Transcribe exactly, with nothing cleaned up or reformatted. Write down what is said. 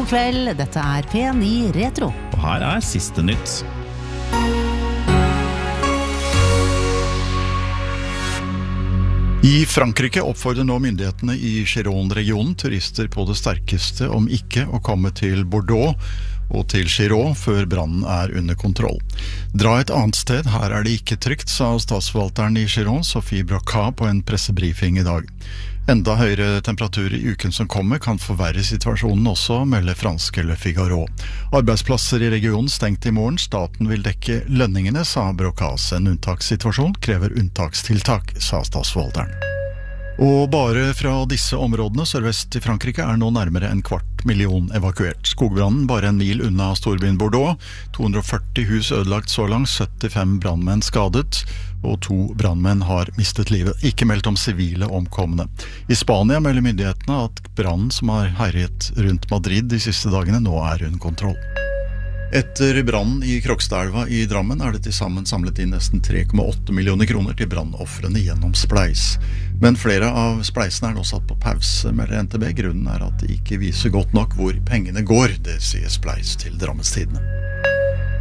God kveld, dette er P ni Retro. Og her er siste nytt. I Frankrike oppfordrer nå myndighetene i Gironde-regionen turister på det sterkeste om ikke å komme til Bordeaux og til Giron før brannen er under kontroll. Dra et annet sted, her er det ikke trygt, sa statsforvalteren i Giron, Sophie Brocas, på en pressebrifing i dag. Enda høyere temperaturer i uken som kommer kan forverre situasjonen også, melder franske Le Figaro. Arbeidsplasser i regionen stengt i morgen, staten vil dekke lønningene, sa Brocas. En unntakssituasjon krever unntakstiltak, sa statsforvalteren. Og bare fra disse områdene sørvest i Frankrike er nå nærmere en kvart million evakuert. Skogbrannen bare en mil unna storbyen Bordeaux, to hundre og førti hus ødelagt så langt, syttifem brandmenn skadet, og to brandmenn har mistet livet. Ikke meldt om sivile omkomne. I Spania melder myndighetene at brannen som har herjet rundt Madrid de siste dagene nå er under kontroll. Etter brannen i Krokstadelva i Drammen er det til sammen samlet inn nesten tre komma åtte millioner kroner til brannoffrene gjennom Spleis. Men flere av spleisene er nå satt på pause, melder N T B. Grunnen er at de ikke viser godt nok hvor pengene går, det sier Spleis til Drammens Tidende.